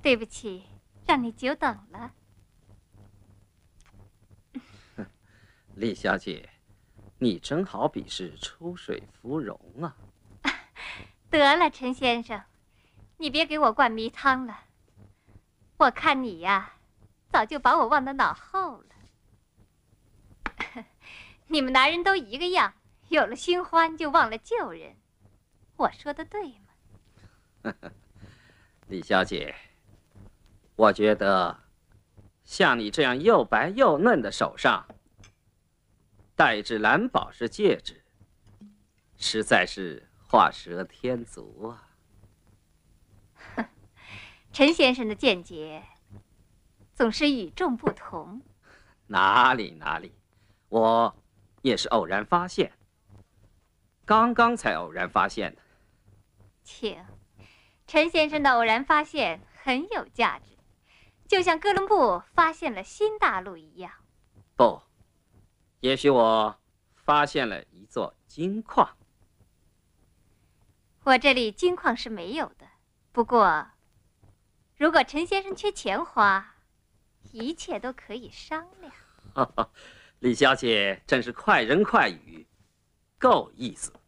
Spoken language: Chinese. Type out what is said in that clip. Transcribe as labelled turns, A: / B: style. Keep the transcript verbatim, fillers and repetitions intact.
A: 对不起，让你久等了。
B: 李小姐，你真好比是出水芙蓉啊！
A: 得了，陈先生，你别给我灌迷汤了。我看你呀，早就把我忘到脑后了。你们男人都一个样，有了新欢就忘了旧人。我说的对吗？
B: 李小姐，我觉得像你这样又白又嫩的手上戴一只蓝宝石戒指，实在是画蛇添足啊！
A: 陈先生的见解总是与众不同。
B: 哪里哪里，我也是偶然发现，刚刚才偶然发现的。
A: 请，陈先生的偶然发现很有价值，就像哥伦布发现了新大陆一样。
B: 不，也许我发现了一座金矿。
A: 我这里金矿是没有的，不过，如果陈先生缺钱花，一切都可以商量。
B: 李小姐真是快人快语，够意思。